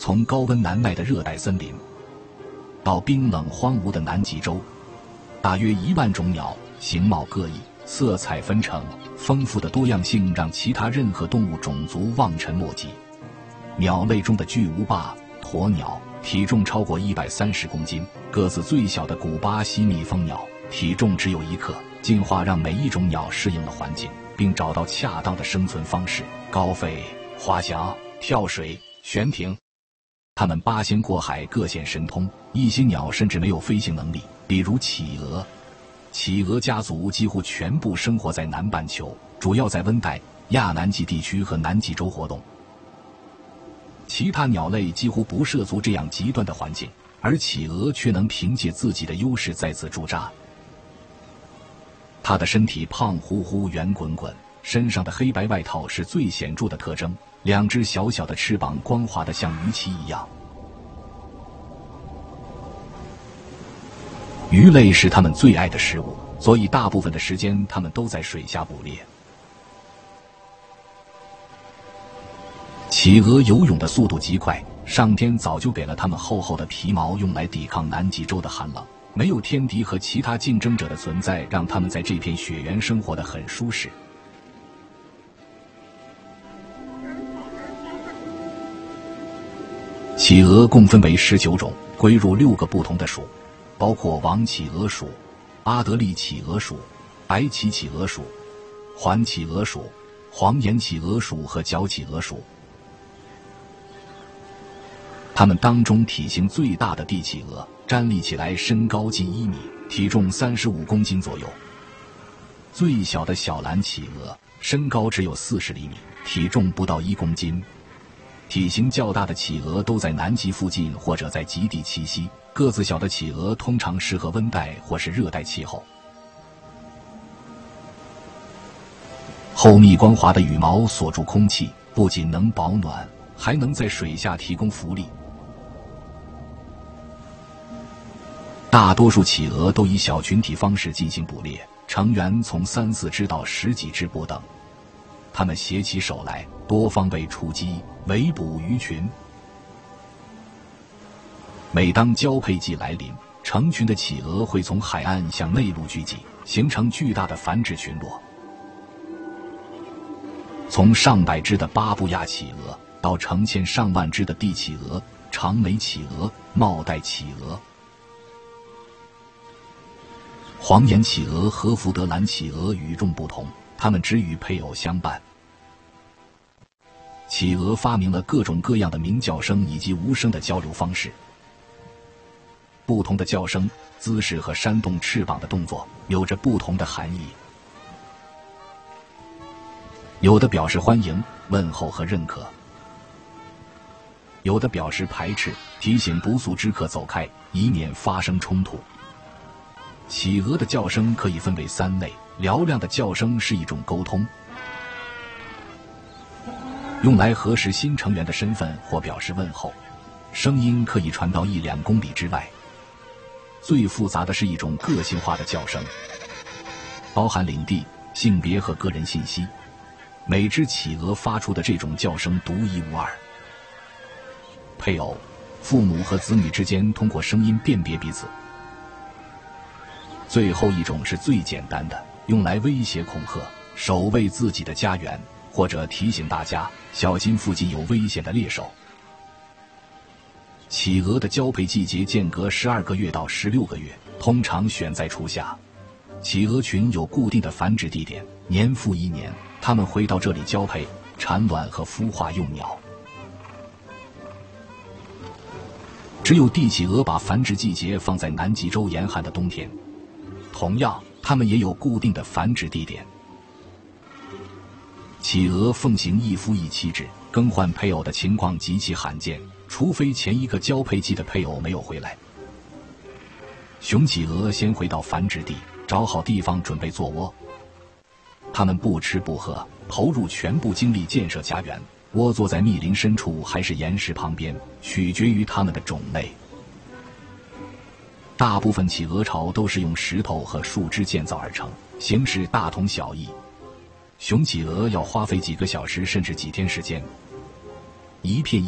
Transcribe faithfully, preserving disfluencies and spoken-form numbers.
从高温难耐的热带森林到冰冷荒芜的南极洲，大约一万种鸟，形貌各异，色彩纷呈，丰富的多样性让其他任何动物种族望尘莫及。鸟类中的巨无霸鸵鸟体重超过一百三十公斤，个子最小的古巴西蜜蜂鸟体重只有一克。进化让每一种鸟适应了环境，并找到恰当的生存方式，高飞、滑翔、跳水、悬停。它们八仙过海，各显神通。一些鸟甚至没有飞行能力，比如企鹅。企鹅家族几乎全部生活在南半球，主要在温带、亚南极地区和南极洲活动。其他鸟类几乎不涉足这样极端的环境，而企鹅却能凭借自己的优势在此驻扎。它的身体胖乎乎、圆滚滚，身上的黑白外套是最显著的特征，两只小小的翅膀光滑得像鱼鳍一样。鱼类是它们最爱的食物，所以大部分的时间它们都在水下捕猎。企鹅游泳的速度极快，上天早就给了它们厚厚的皮毛，用来抵抗南极洲的寒冷。没有天敌和其他竞争者的存在，让它们在这片雪原生活得很舒适。企鹅共分为十九种，归入六个不同的属，包括王企鹅属、阿德利企鹅属、白鳍企鹅属、环企鹅属、黄眼企鹅属和角企鹅属。它们当中体型最大的帝企鹅站立起来身高近一米，体重三十五公斤左右。最小的小蓝企鹅身高只有四十厘米，体重不到一公斤。体型较大的企鹅都在南极附近或者在极地栖息，个子小的企鹅通常适合温带或是热带气候。厚密光滑的羽毛锁住空气，不仅能保暖，还能在水下提供浮力。大多数企鹅都以小群体方式进行捕猎，成员从三四只到十几只不等。它们携起手来，多方位出击，围捕鱼群。每当交配季来临，成群的企鹅会从海岸向内陆聚集，形成巨大的繁殖群落。从上百只的巴布亚企鹅到成千上万只的帝企鹅、长眉企鹅、帽带企鹅。黄眼企鹅和福德兰企鹅与众不同，它们只与配偶相伴。企鹅发明了各种各样的鸣叫声以及无声的交流方式。不同的叫声、姿势和扇动翅膀的动作有着不同的含义。有的表示欢迎、问候和认可，有的表示排斥，提醒不速之客走开，以免发生冲突。企鹅的叫声可以分为三类，嘹亮的叫声是一种沟通，用来核实新成员的身份或表示问候，声音可以传到一两公里之外。最复杂的是一种个性化的叫声，包含领地、性别和个人信息。每只企鹅发出的这种叫声独一无二。配偶、父母和子女之间通过声音辨别彼此。最后一种是最简单的，用来威胁恐吓、守卫自己的家园，或者提醒大家小心附近有危险的猎手。企鹅的交配季节间隔十二个月到十六个月，通常选在初夏。企鹅群有固定的繁殖地点，年复一年，它们会到这里交配、产卵和孵化幼鸟。只有帝企鹅把繁殖季节放在南极洲严寒的冬天。同样，它们也有固定的繁殖地点。企鹅奉行一夫一妻制，更换配偶的情况极其罕见，除非前一个交配季的配偶没有回来。雄企鹅先回到繁殖地，找好地方准备做窝。它们不吃不喝，投入全部精力建设家园，窝坐在密林深处还是岩石旁边，取决于它们的种类。大部分企鹅巢都是用石头和树枝建造而成，形式大同小异。雄企鹅要花费几个小时甚至几天时间，一片